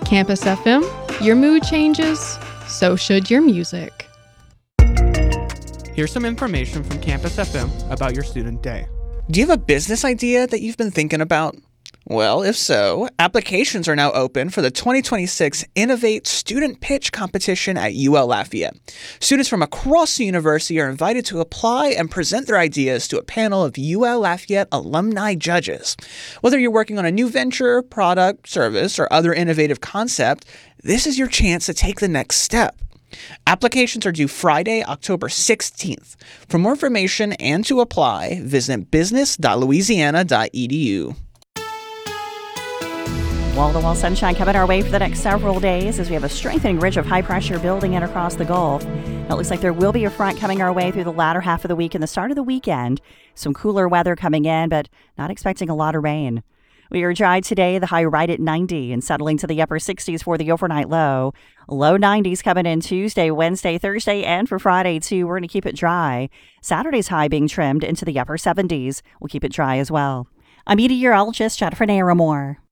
Campus FM, your mood changes, so should your music. Here's some information from Campus FM about your student day. Do you have a business idea that you've been thinking about? Well, if so, applications are now open for the 2026 Innovate Student Pitch Competition at UL Lafayette. Students from across the university are invited to apply and present their ideas to a panel of UL Lafayette alumni judges. Whether you're working on a new venture, product, service, or other innovative concept, this is your chance to take the next step. Applications are due Friday, October 16th. For more information and to apply, visit business.louisiana.edu. Wall-to-wall sunshine coming our way for the next several days as we have a strengthening ridge of high pressure building in across the Gulf. Now, it looks like there will be a front coming our way through the latter half of the week and the start of the weekend. Some cooler weather coming in, but not expecting a lot of rain. We are dry today, the high right at 90 and settling to the upper 60s for the overnight low. Low 90s coming in Tuesday, Wednesday, Thursday, and for Friday, too. We're going to keep it dry. Saturday's high being trimmed into the upper 70s. We'll keep it dry as well. I'm meteorologist Jennifer Naramore.